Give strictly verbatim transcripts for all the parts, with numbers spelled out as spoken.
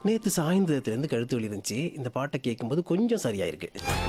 நேற்று சாயந்தரத்துலேருந்து கழுத்து வலி இருந்துச்சு. இந்த பாட்டை கேட்கும்போது கொஞ்சம் சரியாயிருக்கு.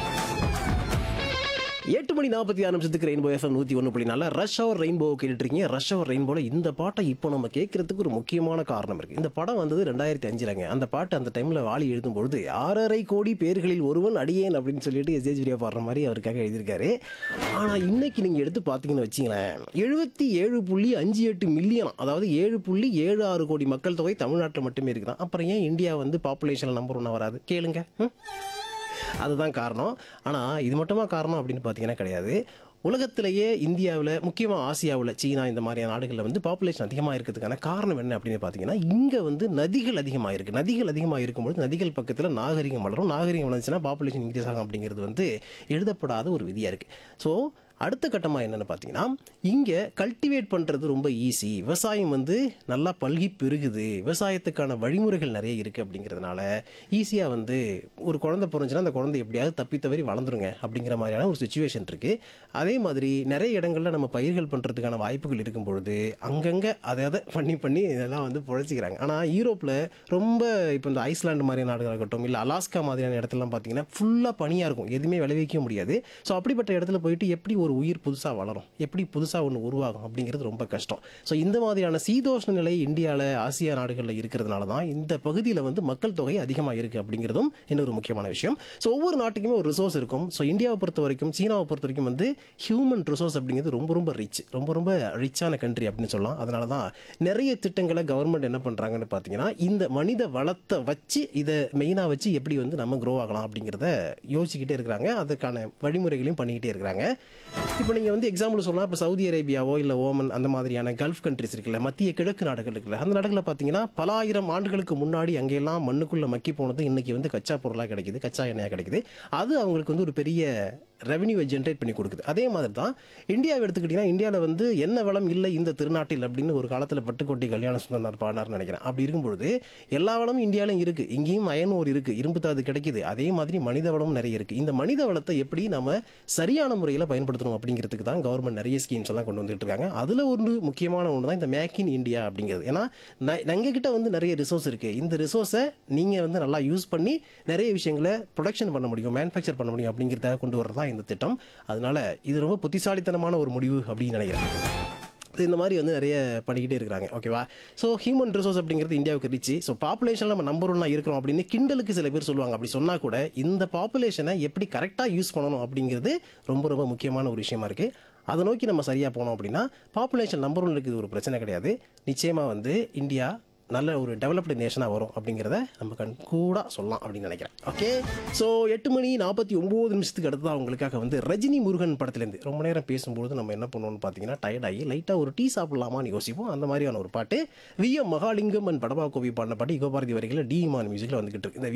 எட்டு மணி நாற்பத்தி ஆறு நிமிஷத்துக்கு ரெயின்போ எஃப்எம் நூற்றி ஒன்று புள்ளி நாலு ரஷ் அவர் ரெயின்போ கேட்டுருக்கீங்க. ரஷ் அவர் ரெயின்போவில் இந்த பாட்டை இப்போ நம்ம கேட்கறதுக்கு ஒரு முக்கியமான காரணம் இருக்குது. இந்த படம் வந்தது ரெண்டாயிரத்தி அஞ்சுலங்க. அந்த பாட்டு அந்த டைமில் வாலி எழுதும்பொழுது ஆறரை கோடி பேர்களில் ஒருவன் அடியேன் அப்படின்னு சொல்லிட்டு எஸ்ஏஜ் வீடியோ பாடுற மாதிரி அவருக்காக எழுதியிருக்காரு. ஆனால் இன்னைக்கு நீங்கள் எடுத்து பார்த்தீங்கன்னு வச்சிங்களேன், எழுபத்தி ஏழு புள்ளி அஞ்சு எட்டு மில்லியன், அதாவது ஏழு புள்ளி ஏழு ஆறு கோடி மக்கள் தொகை தமிழ்நாட்டில் மட்டுமே இருக்குதான். அப்புறம் ஏன் இந்தியா வந்து பாப்புலேஷனில் நம்பர் ஒன்றா வராது கேளுங்க. ம்? அதுதான் காரணம். ஆனால் இது மட்டுமா காரணம் அப்படின்னு பார்த்தீங்கன்னா கிடையாது. உலகத்திலேயே இந்தியாவில், முக்கியமாக ஆசியாவில், சீனா இந்த மாதிரியான நாடுகளில் வந்து பாப்புலேஷன் அதிகமாக இருக்கிறதுக்கான காரணம் என்ன அப்படின்னு பார்த்தீங்கன்னா, இங்கே வந்து நதிகள் அதிகமாக இருக்குது. நதிகள் அதிகமாக இருக்கும்பொழுது நதிகள் பக்கத்தில் நாகரிகம் வளரும். நாகரிகம் வளர்ந்துச்சுன்னா பாப்புலேஷன் இன்க்ரீஸ் ஆகும் அப்படிங்கிறது வந்து எழுதப்படாத ஒரு விதியாக இருக்குது. ஸோ அடுத்த கட்டமாக என்னென்னு பார்த்தீங்கன்னா, இங்கே கல்டிவேட் பண்ணுறது ரொம்ப ஈஸி. விவசாயம் வந்து நல்லா பல்கி பெருகுது. விவசாயத்துக்கான வழிமுறைகள் நிறைய இருக்குது. அப்படிங்கிறதுனால ஈஸியாக வந்து ஒரு குழந்தை பிறந்துச்சுன்னா அந்த குழந்தை எப்படியாவது தப்பி தவறி வளர்ந்துருங்க அப்படிங்கிற மாதிரியான ஒரு சுச்சுவேஷன் இருக்குது. அதே மாதிரி நிறைய இடங்களில் நம்ம பயிர்கள் பண்ணுறதுக்கான வாய்ப்புகள் இருக்கும் பொழுது அங்கங்கே அதை அதை பண்ணி பண்ணி இதெல்லாம் வந்து புழைச்சிக்கிறாங்க. ஆனால் யூரோப்பில் ரொம்ப இப்போ இந்த ஐஸ்லாண்டு மாதிரியான நாடுகள் இருக்கட்டும், இல்லை அலாஸ்கா மாதிரியான இடத்துலலாம் பார்த்தீங்கன்னா ஃபுல்லாக பனியாக இருக்கும். எதுவுமே விளைவிக்க முடியாது. ஸோ அப்படிப்பட்ட இடத்துல போயிட்டு எப்படி ஒரு உயிர் புதுசாக வளரும், எப்படி புதுசாக ஒன்று உருவாகும் அப்படிங்கிறது ரொம்ப கஷ்டம். ஸோ இந்த மாதிரியான சீதோஷ்ண நிலை இந்தியாவில், ஆசியா நாடுகளில் இருக்கிறதுனால தான் இந்த பகுதியில் வந்து மக்கள் தொகை அதிகமாக இருக்குது அப்படிங்கிறதும் இன்னொரு முக்கியமான விஷயம். ஸோ ஒவ்வொரு நாட்டுக்குமே ஒரு ரிசோர்ஸ் இருக்கும். ஸோ இந்தியாவை பொறுத்த வரைக்கும், சீனாவை பொறுத்த வரைக்கும் வந்து ஹியூமன் ரிசோர்ஸ் அப்படிங்கிறது ரொம்ப ரொம்ப ரிச், ரொம்ப ரொம்ப ரிச்சான கண்ட்ரி அப்படின்னு சொல்லலாம். அதனால தான் நிறைய திட்டங்களை கவர்மெண்ட் என்ன பண்ணுறாங்கன்னு பார்த்தீங்கன்னா, இந்த மனித வளத்தை வச்சு இதை மெயினாக வச்சு எப்படி வந்து நம்ம க்ரோ ஆகலாம் அப்படிங்கிறத யோசிச்சுக்கிட்டே இருக்கிறாங்க. அதுக்கான வழிமுறைகளையும் பண்ணிக்கிட்டே இருக்கிறாங்க. இப்போ நீங்கள் வந்து எக்ஸாம்பிள் சொல்லலாம், இப்போ சவுதி அரேபியாவோ இல்லை ஓமன் அந்த மாதிரியான கல்ஃப் கண்ட்ரிஸ் இருக்குல்ல, மத்திய கிழக்கு நாடுகள் இருக்குல்ல, அந்த நாடுகளில் பார்த்தீங்கன்னா பல ஆயிரம் ஆண்டுகளுக்கு முன்னாடி அங்கெல்லாம் மண்ணுக்குள்ளே மக்கி போனது இன்னைக்கு வந்து கச்சா பொருளாக கிடைக்குது, கச்சா எண்ணெயாக கிடைக்குது. அது அவங்களுக்கு வந்து ஒரு பெரிய ரெவன்யூவை ஜென்ரேட் பண்ணி கொடுக்குது. அதே மாதிரி தான் இந்தியாவை எடுத்துக்கிட்டிங்கன்னா, இந்தியாவில் வந்து என்ன வளம் இல்லை இந்த திருநாட்டில் அப்படின்னு ஒரு காலத்தில் பட்டுக்கோட்டை கல்யாண சுந்தரனார் பாடினார்னு நினைக்கிறேன். அப்படி இருக்கும்பொழுது எல்லா வளமும் இந்தியாவிலும் இருக்குது. இங்கேயும் அயன் ஓர் இருக்குது, இரும்பு தாது கிடைக்குது. அதே மாதிரி மனித வளமும் நிறைய இருக்குது. இந்த மனித வளத்தை எப்படி நம்ம சரியான முறையில் பயன்படுத்தணும் அப்படிங்கிறதுக்கு தான் கவர்மெண்ட் நிறைய ஸ்கீம்ஸ் எல்லாம் கொண்டு வந்துட்டு இருக்காங்க. அதில் ஒரு முக்கியமான ஒன்று தான் இந்த மேக் இன் இந்தியா அப்படிங்கிறது. ஏன்னா எங்ககிட்ட வந்து நிறைய ரிசோர்ஸ் இருக்குது. இந்த ரிசோர்ஸை நீங்கள் வந்து நல்லா யூஸ் பண்ணி நிறைய விஷயங்களை ப்ரொடக்ஷன் பண்ண முடியும், மேனுஃபேக்சர் பண்ண முடியும் அப்படிங்கிறத கொண்டு வரதான் இந்த திட்டம். அதனால இது ரொம்ப புத்திசாலித்தனமான ஒரு முடிவு அப்படின்னு நினைக்கிறேன். இந்த மாதிரி வந்து நிறைய பண்ணிக்கிட்டே இருக்கிறாங்க. ஓகேவா? ஸோ ஹியூமன் ரிசோர்ஸ் அப்படிங்கிறது இந்தியாவுக்கு ரிச்சு. ஸோ பாப்புலேஷனில் நம்ம நம்பர் ஒன்னாக இருக்கிறோம் அப்படின்னு கிண்டலுக்கு சில பேர் சொல்லுவாங்க. அப்படி சொன்னால் கூட இந்த பாப்புலேஷனை எப்படி கரெக்டாக யூஸ் பண்ணணும் அப்படிங்கிறது ரொம்ப ரொம்ப முக்கியமான ஒரு விஷயமா இருக்குது. அதை நோக்கி நம்ம சரியாக போனோம் அப்படின்னா பாப்புலேஷன் நம்பர் ஒன் இருக்குது, ஒரு பிரச்சனை கிடையாது. நிச்சயமாக வந்து இந்தியா நல்ல ஒரு டெவலப்டு நேஷனாக வரும் அப்படிங்கிறத நம்ம கண் கூட சொல்லலாம் அப்படின்னு நினைக்கிறேன். ஓகே, ஸோ எட்டு மணி நாற்பத்தி ஒம்பது நிமிஷத்துக்கு அடுத்து தான் உங்களுக்காக வந்து ரஜினி முருகன் படத்துலேருந்து ரொம்ப நேரம் பேசும்போது நம்ம என்ன பண்ணுவோம்னு பார்த்தீங்கன்னா, டயர்டாகி லைட்டாக ஒரு டீ சாப்பிடலாமான்னு யோசிப்போம். அந்த மாதிரியான ஒரு பாட்டு வி எம் மகாலிங்கம் அண்ட் படபா கோவி பாடின பாட்டு யுகபாரதி வரிகளில் டி இமான் மியூசிக்கில் வந்துகிட்டு இருக்கு. இந்த